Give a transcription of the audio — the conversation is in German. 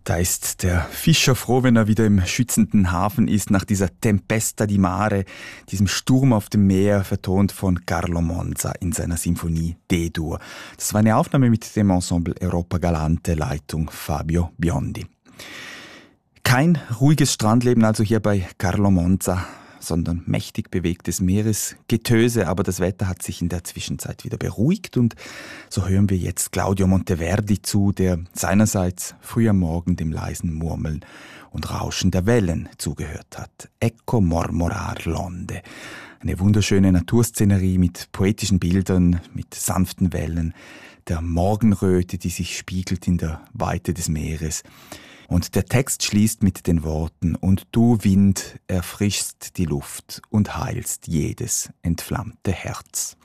Da ist der Fischer froh, wenn er wieder im schützenden Hafen ist, nach dieser Tempesta di Mare, diesem Sturm auf dem Meer, vertont von Carlo Monza in seiner Sinfonie D-Dur. Das war eine Aufnahme mit dem Ensemble Europa Galante, Leitung Fabio Biondi. Kein ruhiges Strandleben also hier bei Carlo Monza, sondern mächtig bewegtes Meeresgetöse, aber das Wetter hat sich in der Zwischenzeit wieder beruhigt und so hören wir jetzt Claudio Monteverdi zu, der seinerseits früh am Morgen dem leisen Murmeln und Rauschen der Wellen zugehört hat. Ecco mormorar l'onde. Eine wunderschöne Naturszenerie mit poetischen Bildern, mit sanften Wellen, der Morgenröte, die sich spiegelt in der Weite des Meeres. Und der Text schließt mit den Worten: Und du, Wind, erfrischst die Luft und heilst jedes entflammte Herz.